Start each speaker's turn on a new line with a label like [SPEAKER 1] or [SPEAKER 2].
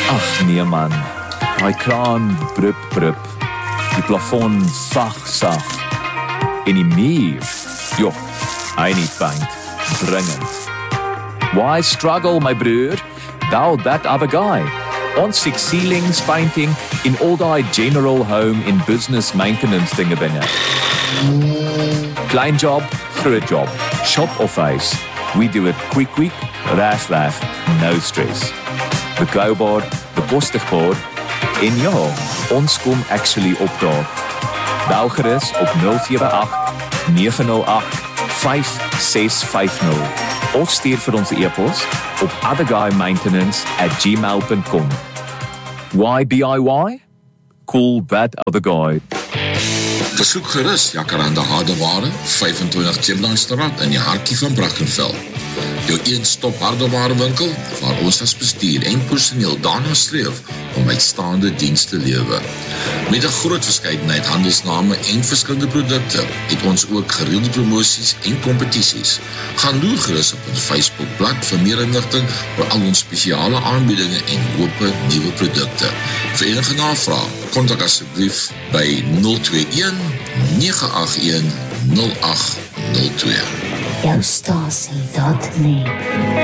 [SPEAKER 1] Ag nee man, die kraan brup brup, die plafon sag, en die muur, joh, hy nie paint, dringend. Why struggle, my broer? Thou that other guy. Ons six ceilings painting in all die general home in business maintenance dinge binne. Klein job, groot job, shop of face. We do it quick, raf, no stress. Betrouwbaar, bekostigbaar en ja, ons kom actually opdaag. Bel gerus op 078 908 5650 of stuur vir ons e-pos op otherguymaintenance@gmail.com. Why DIY? Cool that other guy.
[SPEAKER 2] Besoek gerus Jacaranda Hardeware, 25 Chimdangstraat in die hartjie van Brackenfell. Jou een-stop hardewarewinkel waar ons as bestuur en personeel daarna streef om uitstaande diens te lewer. Met 'n groot verskeidenheid handelsname en verskillende produkte het ons ook gereelde promosies en kompetisies. Gaan loer gerus op ons Facebookblad vir meer inligting oor al ons spesiale aanbiedinge en hoope nuwe produkte. Vir enige navraag, kontak asseblief by 021 981 0802.
[SPEAKER 3] Jou stasie.net